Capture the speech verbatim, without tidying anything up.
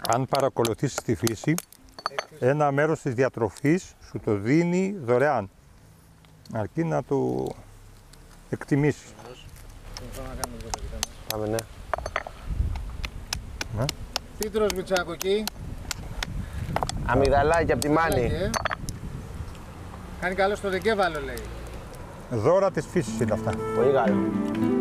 Αν παρακολουθήσεις τη φύση, ένα μέρος της διατροφής σου το δίνει δωρεάν. Αρκεί να το εκτιμήσεις. Πάμε, ναι. Ναι. Τι τρως Μητσάκο εκεί? Αμυγδαλάκι από τη Μάνη. Ε. Κάνει καλό στο δεγκέφαλο λέει. Δώρα της φύσης είναι αυτά. Πολύ καλό.